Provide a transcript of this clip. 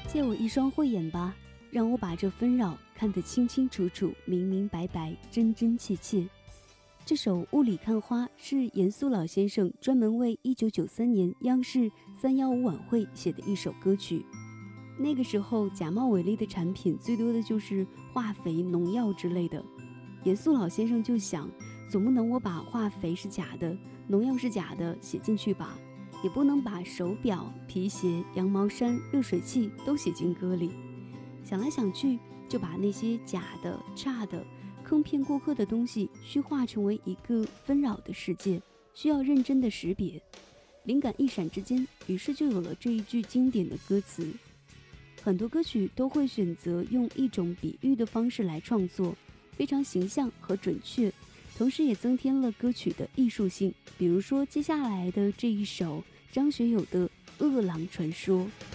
借我一双慧眼吧，让我把这纷扰看得清清楚楚、明明白白、真真切切。这首《雾里看花》是严肃老先生专门为1993年央视315晚会写的一首歌曲。那个时候假冒伪劣的产品最多的就是化肥、农药之类的。严肃老先生就想，总不能我把化肥是假的、农药是假的写进去吧，也不能把手表、皮鞋、羊毛衫、热水器都写进歌里。想来想去，就把那些假的、差的、坑骗顾客的东西虚化成为一个纷扰的世界，需要认真的识别。灵感一闪之间，于是就有了这一句经典的歌词。很多歌曲都会选择用一种比喻的方式来创作，非常形象和准确，同时也增添了歌曲的艺术性。比如说接下来的这一首张学友的《饿狼传说》。